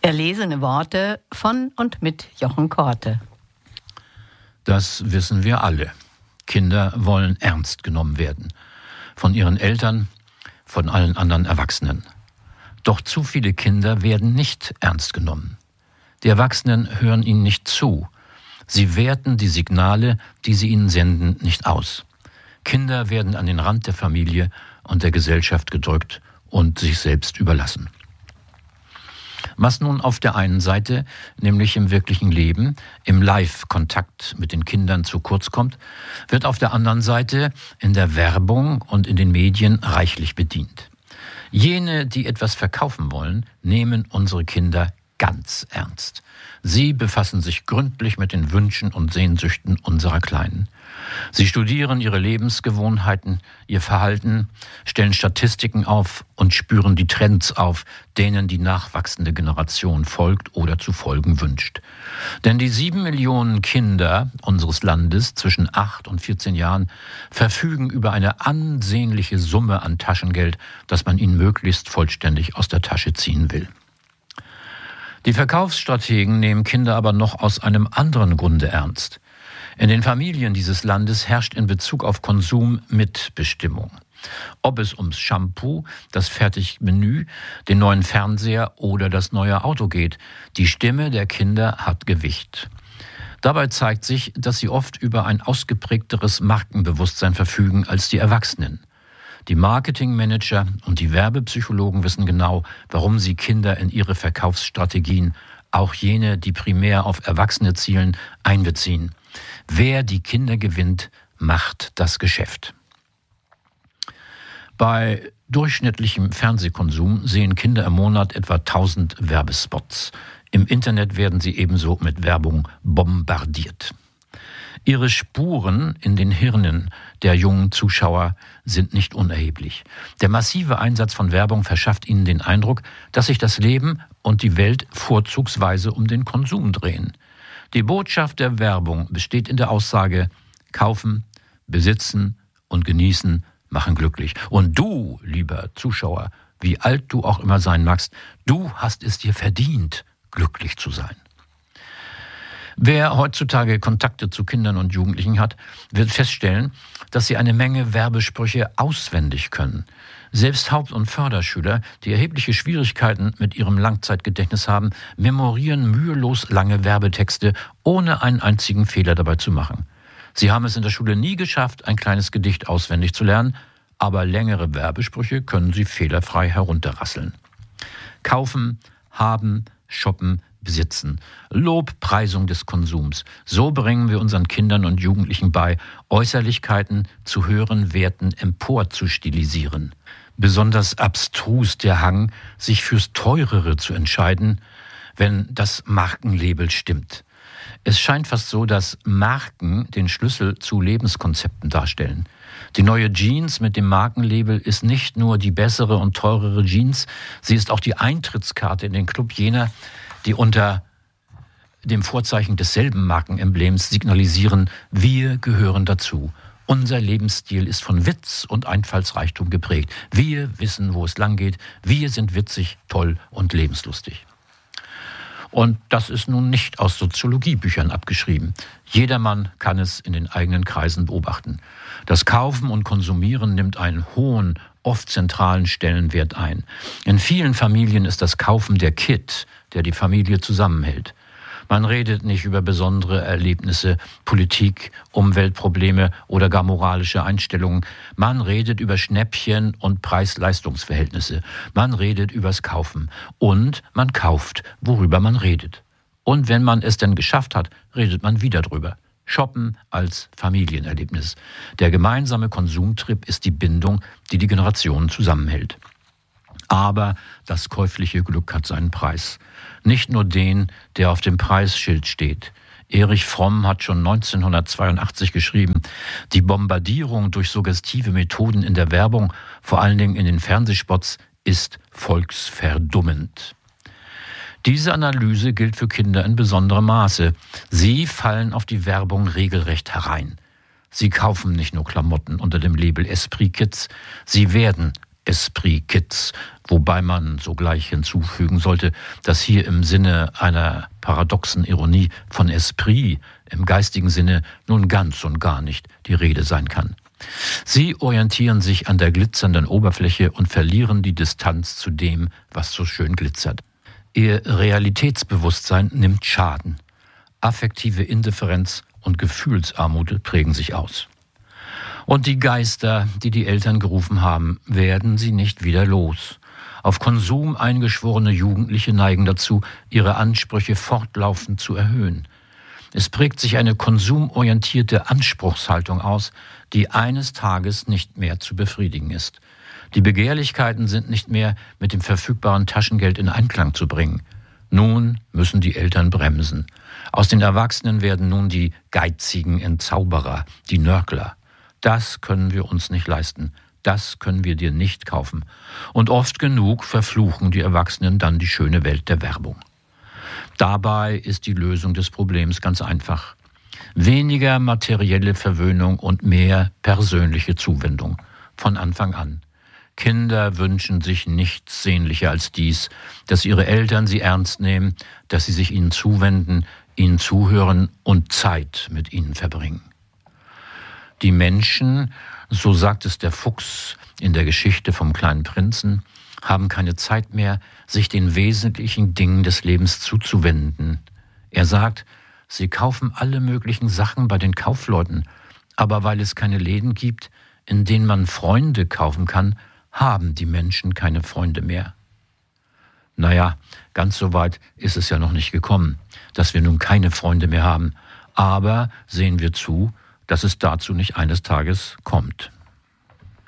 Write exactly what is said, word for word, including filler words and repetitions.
Erlesene Worte von und mit Jochen Korte. Das wissen wir alle. Kinder wollen ernst genommen werden. Von ihren Eltern, von allen anderen Erwachsenen. Doch zu viele Kinder werden nicht ernst genommen. Die Erwachsenen hören ihnen nicht zu. Sie werten die Signale, die sie ihnen senden, nicht aus. Kinder werden an den Rand der Familie und der Gesellschaft gedrückt und sich selbst überlassen. Was nun auf der einen Seite, nämlich im wirklichen Leben, im Live-Kontakt mit den Kindern zu kurz kommt, wird auf der anderen Seite in der Werbung und in den Medien reichlich bedient. Jene, die etwas verkaufen wollen, nehmen unsere Kinder ganz ernst. Sie befassen sich gründlich mit den Wünschen und Sehnsüchten unserer Kleinen. Sie studieren ihre Lebensgewohnheiten, ihr Verhalten, stellen Statistiken auf und spüren die Trends auf, denen die nachwachsende Generation folgt oder zu folgen wünscht. Denn die sieben Millionen Kinder unseres Landes zwischen acht und vierzehn Jahren verfügen über eine ansehnliche Summe an Taschengeld, das man ihnen möglichst vollständig aus der Tasche ziehen will. Die Verkaufsstrategen nehmen Kinder aber noch aus einem anderen Grunde ernst. In den Familien dieses Landes herrscht in Bezug auf Konsum Mitbestimmung. Ob es ums Shampoo, das Fertigmenü, den neuen Fernseher oder das neue Auto geht, die Stimme der Kinder hat Gewicht. Dabei zeigt sich, dass sie oft über ein ausgeprägteres Markenbewusstsein verfügen als die Erwachsenen. Die Marketingmanager und die Werbepsychologen wissen genau, warum sie Kinder in ihre Verkaufsstrategien, auch jene, die primär auf Erwachsene zielen, einbeziehen. Wer die Kinder gewinnt, macht das Geschäft. Bei durchschnittlichem Fernsehkonsum sehen Kinder im Monat etwa tausend Werbespots. Im Internet werden sie ebenso mit Werbung bombardiert. Ihre Spuren in den Hirnen der jungen Zuschauer sind nicht unerheblich. Der massive Einsatz von Werbung verschafft ihnen den Eindruck, dass sich das Leben und die Welt vorzugsweise um den Konsum drehen. Die Botschaft der Werbung besteht in der Aussage: Kaufen, besitzen und genießen machen glücklich. Und du, lieber Zuschauer, wie alt du auch immer sein magst, du hast es dir verdient, glücklich zu sein. Wer heutzutage Kontakte zu Kindern und Jugendlichen hat, wird feststellen, dass sie eine Menge Werbesprüche auswendig können. Selbst Haupt- und Förderschüler, die erhebliche Schwierigkeiten mit ihrem Langzeitgedächtnis haben, memorieren mühelos lange Werbetexte, ohne einen einzigen Fehler dabei zu machen. Sie haben es in der Schule nie geschafft, ein kleines Gedicht auswendig zu lernen, aber längere Werbesprüche können sie fehlerfrei herunterrasseln. Kaufen, haben, shoppen, besitzen. Lobpreisung des Konsums. So bringen wir unseren Kindern und Jugendlichen bei, Äußerlichkeiten zu höheren Werten emporzustilisieren. Besonders abstrus der Hang, sich fürs Teurere zu entscheiden, wenn das Markenlabel stimmt. Es scheint fast so, dass Marken den Schlüssel zu Lebenskonzepten darstellen. Die neue Jeans mit dem Markenlabel ist nicht nur die bessere und teurere Jeans, sie ist auch die Eintrittskarte in den Club jener, die unter dem Vorzeichen desselben Markenemblems signalisieren: Wir gehören dazu. Unser Lebensstil ist von Witz und Einfallsreichtum geprägt. Wir wissen, wo es langgeht. Wir sind witzig, toll und lebenslustig. Und das ist nun nicht aus Soziologiebüchern abgeschrieben. Jedermann kann es in den eigenen Kreisen beobachten. Das Kaufen und Konsumieren nimmt einen hohen, oft zentralen Stellenwert ein. In vielen Familien ist das Kaufen der Kitt, der die Familie zusammenhält. Man redet nicht über besondere Erlebnisse, Politik, Umweltprobleme oder gar moralische Einstellungen. Man redet über Schnäppchen und Preis-Leistungs-Verhältnisse. Man redet übers Kaufen. Und man kauft, worüber man redet. Und wenn man es denn geschafft hat, redet man wieder drüber. Shoppen als Familienerlebnis. Der gemeinsame Konsumtrip ist die Bindung, die die Generationen zusammenhält. Aber das käufliche Glück hat seinen Preis. Nicht nur den, der auf dem Preisschild steht. Erich Fromm hat schon neunzehnhundertzweiundachtzig geschrieben, die Bombardierung durch suggestive Methoden in der Werbung, vor allen Dingen in den Fernsehspots, ist volksverdummend. Diese Analyse gilt für Kinder in besonderem Maße. Sie fallen auf die Werbung regelrecht herein. Sie kaufen nicht nur Klamotten unter dem Label Esprit Kids, sie werden Esprit-Kids, wobei man sogleich hinzufügen sollte, dass hier im Sinne einer paradoxen Ironie von Esprit im geistigen Sinne nun ganz und gar nicht die Rede sein kann. Sie orientieren sich an der glitzernden Oberfläche und verlieren die Distanz zu dem, was so schön glitzert. Ihr Realitätsbewusstsein nimmt Schaden. Affektive Indifferenz und Gefühlsarmut prägen sich aus. Und die Geister, die die Eltern gerufen haben, werden sie nicht wieder los. Auf Konsum eingeschworene Jugendliche neigen dazu, ihre Ansprüche fortlaufend zu erhöhen. Es prägt sich eine konsumorientierte Anspruchshaltung aus, die eines Tages nicht mehr zu befriedigen ist. Die Begehrlichkeiten sind nicht mehr mit dem verfügbaren Taschengeld in Einklang zu bringen. Nun müssen die Eltern bremsen. Aus den Erwachsenen werden nun die geizigen Entzauberer, die Nörgler. Das können wir uns nicht leisten. Das können wir dir nicht kaufen. Und oft genug verfluchen die Erwachsenen dann die schöne Welt der Werbung. Dabei ist die Lösung des Problems ganz einfach. Weniger materielle Verwöhnung und mehr persönliche Zuwendung. Von Anfang an. Kinder wünschen sich nichts sehnlicher als dies, dass ihre Eltern sie ernst nehmen, dass sie sich ihnen zuwenden, ihnen zuhören und Zeit mit ihnen verbringen. Die Menschen, so sagt es der Fuchs in der Geschichte vom kleinen Prinzen, haben keine Zeit mehr, sich den wesentlichen Dingen des Lebens zuzuwenden. Er sagt, sie kaufen alle möglichen Sachen bei den Kaufleuten, aber weil es keine Läden gibt, in denen man Freunde kaufen kann, haben die Menschen keine Freunde mehr. Naja, ganz so weit ist es ja noch nicht gekommen, dass wir nun keine Freunde mehr haben, aber sehen wir zu, dass es dazu nicht eines Tages kommt.